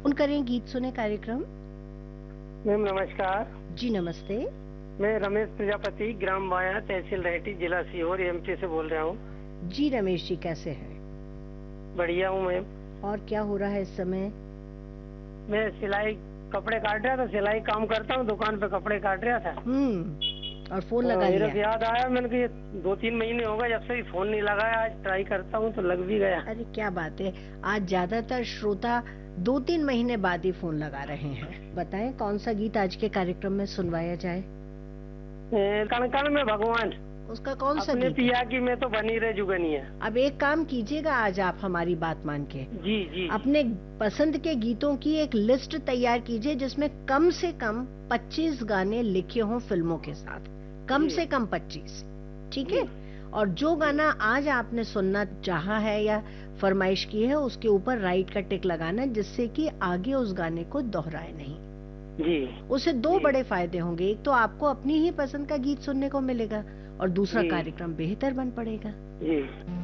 करें गीत सुने कार्यक्रम। मैम नमस्कार। जी नमस्ते। मैं रमेश प्रजापति, ग्राम बाया, तहसील रेहटी, जिला सीहोर, एमपी से बोल रहा हूँ। जी रमेश जी, कैसे हैं? बढ़िया हूँ मैम। और क्या हो रहा है इस समय? मैं सिलाई कपड़े काट रहा था, सिलाई काम करता हूँ, दुकान पे कपड़े काट रहा था। और फोन लगा मेरे लिया? को याद आया, मैंने कि 2-3 महीने हो गए जब से फोन नहीं लगाया, आज ट्राई करता हूँ तो लग भी गया। अरे क्या बात है, आज ज्यादातर श्रोता 2-3 महीने बाद ही फोन लगा रहे हैं। बताएं कौन सा गीत आज के कार्यक्रम में सुनवाया जाए? कण कण में भगवान, उसका कौन सा अपने गीत पिया है? की मैं तो बनी रह जुगनिया। अब एक काम कीजिएगा, आज आप हमारी बात मान के जी जी। अपने पसंद के गीतों की एक लिस्ट तैयार कीजिए जिसमें कम से कम 25 गाने लिखे हों फिल्मों के साथ, कम से कम 25, ठीक है? और जो गाना आज आपने सुनना चाहा है या फरमाइश की है, उसके ऊपर राइट का टिक लगाना, जिससे कि आगे उस गाने को दोहराए नहीं। जी। उससे दो बड़े फायदे होंगे, एक तो आपको अपनी ही पसंद का गीत सुनने को मिलेगा और दूसरा जी। कार्यक्रम बेहतर बन पड़ेगा। जी।